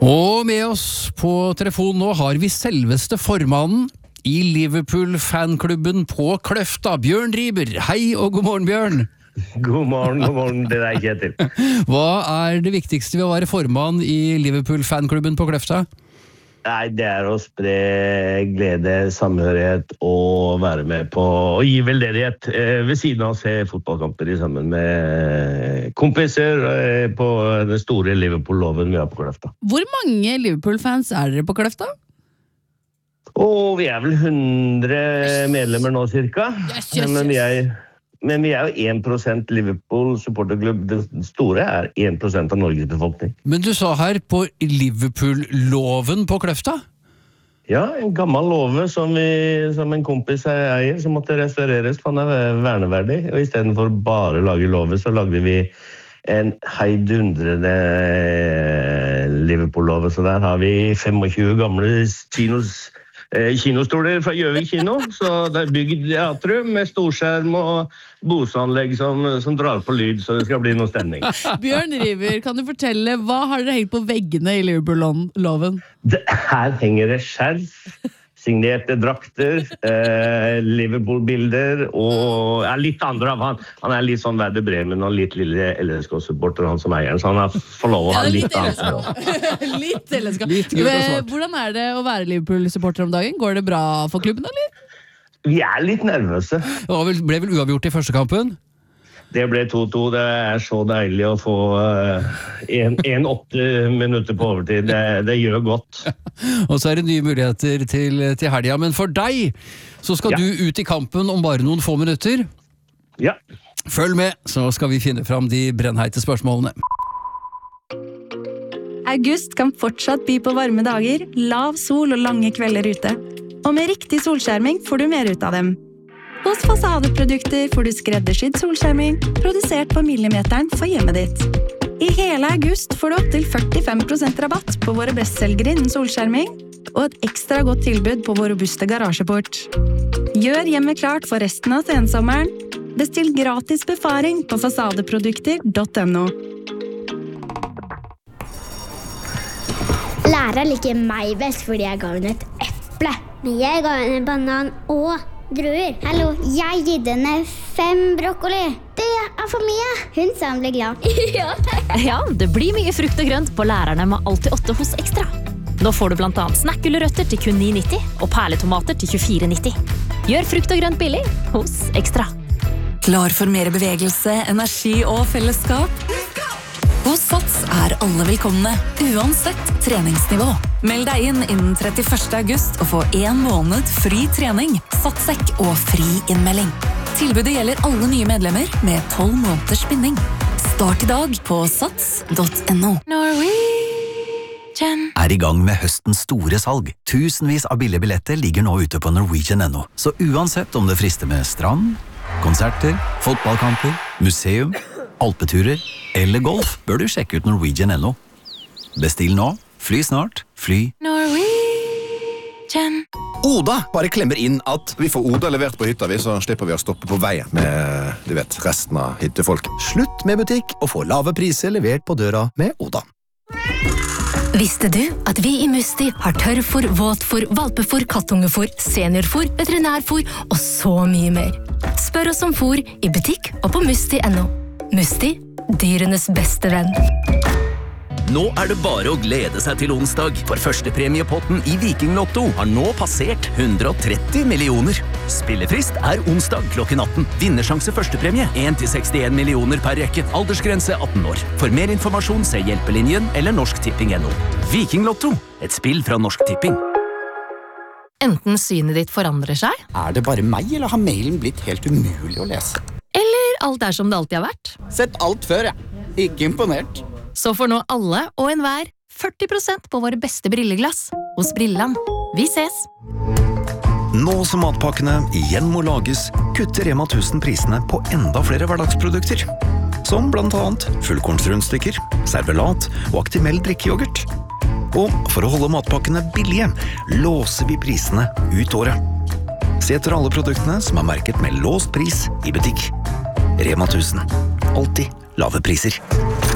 Og med oss på telefon nå har vi selveste formannen i Liverpool-fanklubben på Kløfta, Bjørn Riiber. Hei og god morgen, Bjørn. God morgen, det deg, Kjetil. Hva det viktigste ved å være formann i Liverpool-fanklubben på Kløfta? Nei, det å spre glede, samhørighet og være med på å gi veldedighet ved siden av å se fotballkamper sammen med kompiser på den store Liverpool-loven vi har på Kløfta. Hvor mange Liverpool-fans dere på Kløfta? Vi vel 100 medlemmer nå, cirka. Yes. Men vi jo 1% Liverpool supporterklubb. Det store 1% av Norges befolkning. Men du sa her på Liverpool-loven på Kløfta? Ja, en gammel love som en kompis eier, som måtte restaureres, for han verneverdig. Og i stedet for bare lage love, så lagde vi en heidundrende Liverpool-love. Så der har vi 25 gamle kinostoler fra Gjøvik kino, så det bygd teatrum med storskjerm og boseanlegg som drar på lyd, så det skal bli noe stemning. Bjørn Riiber, kan du fortelle, hva har dere hengt på veggene i Liverpool-loven? Her henger det skjerf, signerte drakter, Liverpool-bilder, og litt andre av han. Han litt sånn Werder Bremen og litt lille LSK-supporter, han som eier, så han har fått lov å ha litt andre. Litt LSK. Hvordan det å være Liverpool-supporter om dagen? Går det bra for klubben, eller? Vi litt nervøse. Det ble vel uavgjort i første kampen? Det ble 2-2. Det så deilig å få 8 minutter på overtid. Det gjør godt. Og så det nye muligheter til helga. Men for deg så skal du ut i kampen om bare noen få minutter. Ja. Følg med, så skal vi finne fram de brennheite spørsmålene. August kan fortsatt by på varme dager, lav sol og lange kvelder ute. Og med riktig solskjerming får du mer ut av dem. Hos Fasadeprodukter får du skreddersydd solskjerming, produsert på millimeteren for hjemmet ditt. I hele august får du opp til 45% rabatt på våre bestselgere innen solskjerming, og et ekstra godt tilbud på vår robuste garasjeport. Gjør hjemmet klart for resten av sensommeren. Bestill gratis befaring på fasadeprodukter.no. Læreren liker meg best fordi jeg ga henne et eple. Men jeg ga henne en banan og druer. Hallo, jeg gitt henne 5 brokkoli. Det for mye. Hun sa han ble glad. Ja, det blir mye frukt og grønt på lærerne med alltid 8 hos Ekstra. Nå får du blant annet snakkgulrøtter til kun 9,90 og perletomater til 24,90. Gjør frukt og grønt billig hos Ekstra. Klar for mer bevegelse, energi og fellesskap? Hos Sats alle velkomne, uansett treningsnivå. Meld deg inn innen 31. august og få 1 måned fri trening, satssekk og fri innmelding. Tilbudet gjelder alle nye medlemmer med 12 måneders binding. Start i dag på sats.no. Norwegian I gang med høstens store salg. Tusenvis av billige billetter ligger nå ute på Norwegian.no. Så uansett om det frister med strand, konserter, fotballkamper, museum, alpeturer eller golf, bør du sjekke ut Norwegian.no. Bestill nå, fly snart, fly Norwegian. Oda bare klemmer inn at vi får Oda levert på hytta, så slipper vi å stoppe på veien med resten av hyttefolk. Slutt med butikk og få lave priser levert på døra med Oda. Visste du at vi i Musti har tørrfôr, våtfôr, valpefôr, kattungefôr, seniorfôr, veterinærfôr og så mye mer? Spør oss om fôr i butikk og på musti.no. Musti, dyrenes beste venn. Nå det bare å glede seg til onsdag, for førstepremiepotten i Viking Lotto har nå passert 130 millioner. Spillefrist onsdag klokken 18. Vinnersjanse førstepremie 1-61 millioner per rekke. Aldersgrense 18 år. For mer informasjon se Hjelpelinjen eller norsktipping.no. Viking Lotto, et spill fra Norsk Tipping. Enten synet ditt forandrer seg, det bare meg, eller har mailen blitt helt umulig å lese? eller alt som det alltid har vært. Sett alt før, Ikke imponert. Så får nå alle og enhver 40% på våre beste brilleglass hos Brilland. Vi ses! Nå som matpakkene igjen må lages, kutter Rema 1000 prisene på enda flere hverdagsprodukter. Som blant annet fullkornsrundstykker, servelat og Actimel drikkeyoghurt. Og for å holde matpakkene billige, låser vi prisene ut året. Se etter alle produktene som er merket med låst pris i butikk. Rema 1000. Alltid lave priser.